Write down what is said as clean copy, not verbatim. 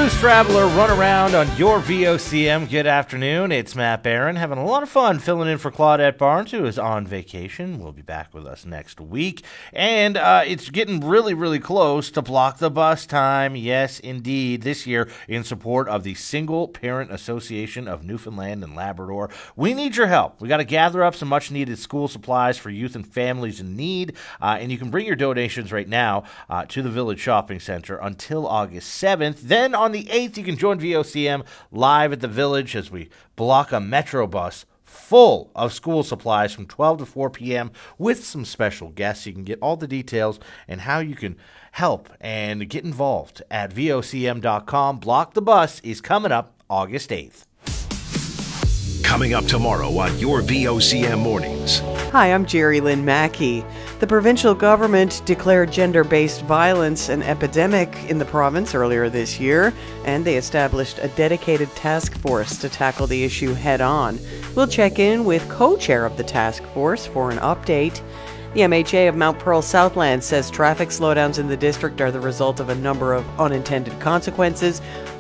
Blues Traveler run around on your VOCM. Good afternoon. It's Matt Barron having a lot of fun filling in for Claudette Barnes, who is on vacation. Will be back with us next week. And it's getting really, really close to Block the Bus time. Yes, indeed. This year, in support of the Single Parent Association of Newfoundland and Labrador, we need your help. We got to gather up some much-needed school supplies for youth and families in need. And you can bring your donations right now to the Village Shopping Center until August 7th. Then on the 8th, you can join VOCM live at the Village as we block a Metro bus full of school supplies from 12 to 4 p.m. with some special guests. You can get all the details and how you can help and get involved at VOCM.com. Block the Bus is coming up August 8th. Coming up tomorrow on your VOCM Mornings. Hi, I'm Jerry Lynn Mackey. The provincial government declared gender-based violence an epidemic in the province earlier this year, and they established a dedicated task force to tackle the issue head-on. We'll check in with co-chair of the task force for an update. The MHA of Mount Pearl Southland says traffic slowdowns in the district are the result of a number of unintended consequences.